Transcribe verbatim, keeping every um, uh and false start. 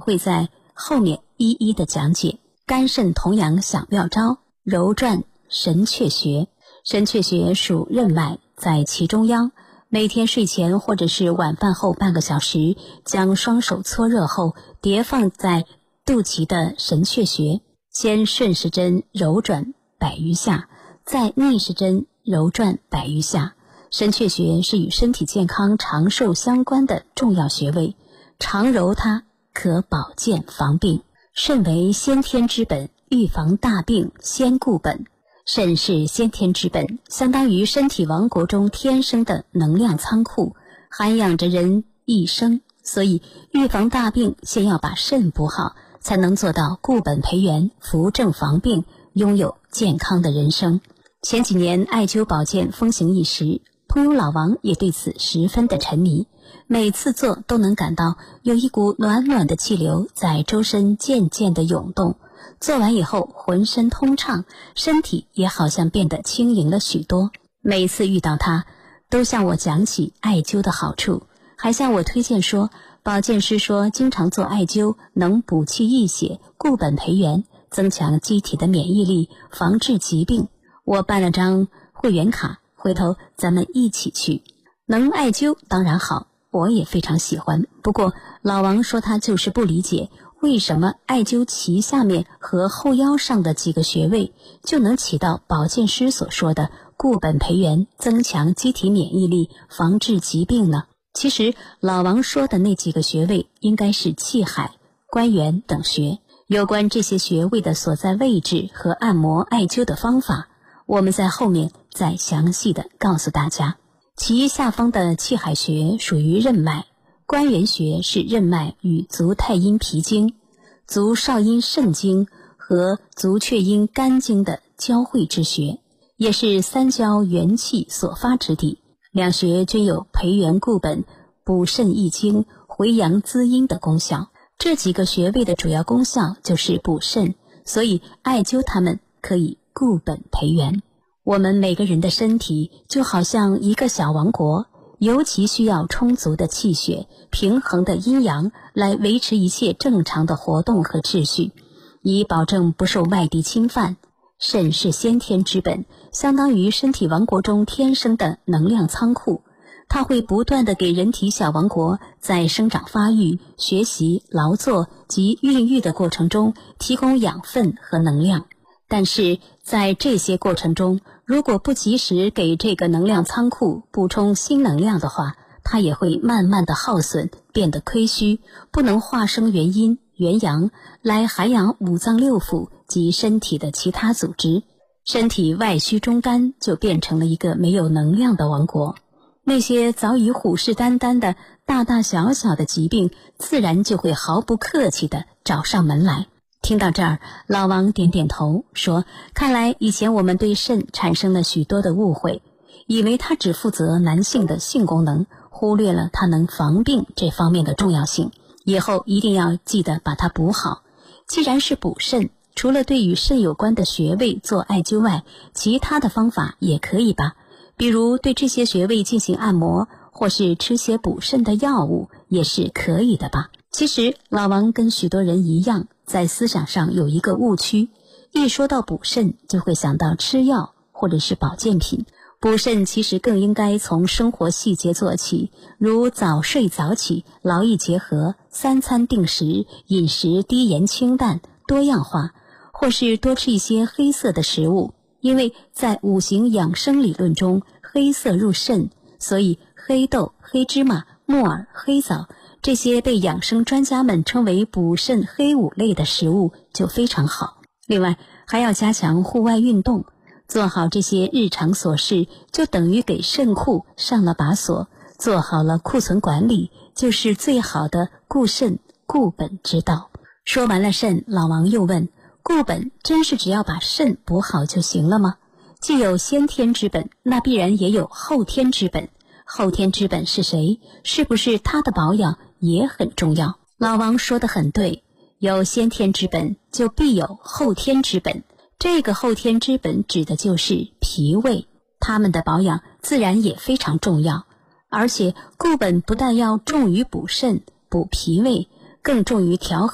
会在后面一一的讲解。肝肾同阳小妙招，揉转神阙穴。神阙穴属任脉，在其中央。每天睡前或者是晚饭后半个小时，将双手搓热后叠放在肚脐的神阙穴，先顺时针揉转百余下，再逆时针揉转百余下。神阙穴是与身体健康长寿相关的重要穴位，常揉它可保健防病。肾为先天之本，预防大病先固本。肾是先天之本，相当于身体王国中天生的能量仓库，涵养着人一生。所以预防大病，先要把肾补好，才能做到固本培元，扶正防病，拥有健康的人生。前几年艾灸保健风行一时，朋友老王也对此十分的沉迷，每次做都能感到有一股暖暖的气流在周身渐渐的涌动，做完以后浑身通畅，身体也好像变得轻盈了许多。每次遇到他都向我讲起艾灸的好处，还向我推荐说保健师说经常做艾灸能补气益血，固本培元，增强机体的免疫力，防治疾病。我办了张会员卡，回头咱们一起去。能艾灸当然好，我也非常喜欢。不过老王说他就是不理解，为什么艾灸脐下面和后腰上的几个穴位就能起到保健师所说的固本培元，增强机体免疫力，防治疾病呢？其实老王说的那几个穴位应该是气海、关元等穴。有关这些穴位的所在位置和按摩艾灸的方法，我们在后面再详细的告诉大家。其下方的气海穴属于任脉，关元穴是任脉与足太阴脾经、足少阴肾经和足厥阴肝经的交汇之穴，也是三焦元气所发之地。两穴均有培元固本、补肾益精、回阳滋阴的功效。这几个穴位的主要功效就是补肾，所以艾灸它们可以固本培元。我们每个人的身体就好像一个小王国，尤其需要充足的气血、平衡的阴阳来维持一切正常的活动和秩序，以保证不受外敌侵犯。肾是先天之本，相当于身体王国中天生的能量仓库，它会不断地给人体小王国在生长发育、学习、劳作及孕育的过程中提供养分和能量。但是在这些过程中，如果不及时给这个能量仓库补充新能量的话，它也会慢慢的耗损，变得亏虚，不能化生元阴、元阳来涵养五脏六腑及身体的其他组织。身体外虚中干，就变成了一个没有能量的王国。那些早已虎视眈眈的大大小小的疾病，自然就会毫不客气地找上门来。听到这儿，老王点点头说，看来以前我们对肾产生了许多的误会，以为它只负责男性的性功能，忽略了它能防病这方面的重要性。以后一定要记得把它补好。既然是补肾，除了对与肾有关的穴位做艾灸外，其他的方法也可以吧，比如对这些穴位进行按摩，或是吃些补肾的药物，也是可以的吧。其实老王跟许多人一样，在思想上有一个误区，一说到补肾就会想到吃药或者是保健品。补肾其实更应该从生活细节做起，如早睡早起、劳逸结合、三餐定时、饮食低盐清淡、多样化，或是多吃一些黑色的食物。因为在五行养生理论中，黑色入肾，所以黑豆、黑芝麻、木耳、黑枣这些被养生专家们称为补肾黑五类的食物就非常好。另外还要加强户外运动，做好这些日常琐事，就等于给肾库上了把锁，做好了库存管理，就是最好的固肾固本之道。说完了肾，老王又问，固本真是只要把肾补好就行了吗？既有先天之本，那必然也有后天之本。后天之本是谁？是不是他的保养也很重要？老王说得很对，有先天之本，就必有后天之本。这个后天之本指的就是脾胃，他们的保养自然也非常重要。而且固本不但要重于补肾、补脾胃，更重于调和